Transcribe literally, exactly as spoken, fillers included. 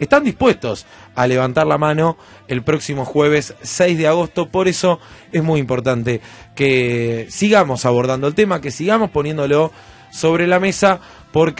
están dispuestos a levantar la mano el próximo jueves seis de agosto. Por eso es muy importante que sigamos abordando el tema, que sigamos poniéndolo sobre la mesa, porque